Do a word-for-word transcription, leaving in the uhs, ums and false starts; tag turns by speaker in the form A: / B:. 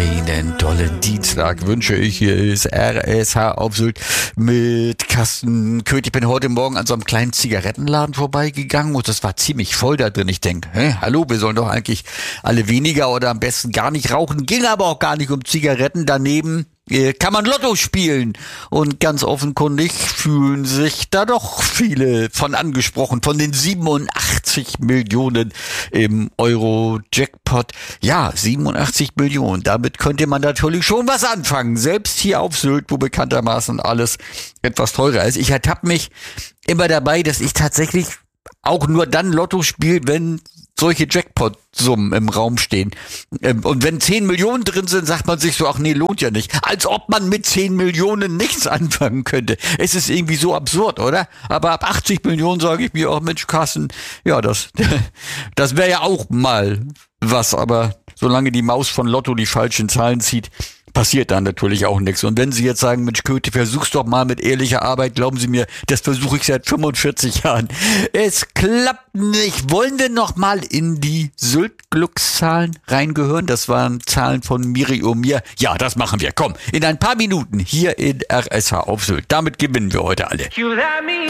A: Einen tollen Dienstag wünsche ich. Hier ist R S H auf Sylt mit Carsten Köth. Ich bin heute Morgen an so einem kleinen Zigarettenladen vorbeigegangen und das war ziemlich voll da drin. Ich denke, hä, hallo, wir sollen doch eigentlich alle weniger oder am besten gar nicht rauchen. Ging aber auch gar nicht um Zigaretten. Daneben kann man Lotto spielen. Und ganz offenkundig fühlen sich da doch viele von angesprochen. Von den siebenundachtzig Millionen im Euro-Jackpot. Ja, siebenundachtzig Millionen. Damit könnte man natürlich schon was anfangen. Selbst hier auf Sylt, wo bekanntermaßen alles etwas teurer ist. Ich ertappe mich immer dabei, dass ich tatsächlich auch nur dann Lotto spiele, wenn solche Jackpot-Summen im Raum stehen. Und wenn zehn Millionen drin sind, sagt man sich so, ach nee, lohnt ja nicht. Als ob man mit zehn Millionen nichts anfangen könnte. Es ist irgendwie so absurd, oder? Aber ab achtzig Millionen sage ich mir auch, Mensch, Carsten, ja, das, das wäre ja auch mal was. Aber solange die Maus von Lotto die falschen Zahlen zieht, passiert dann natürlich auch nichts. Und wenn Sie jetzt sagen, Mensch, Köthe, versuch's doch mal mit ehrlicher Arbeit, glauben Sie mir, das versuche ich seit fünfundvierzig Jahren. Es klappt nicht. Wollen wir noch mal in die Sylt-Glückszahlen reingehören? Das waren Zahlen von Miri und mir. Ja, das machen wir. Komm, in ein paar Minuten hier in R S H auf Sylt. Damit gewinnen wir heute alle.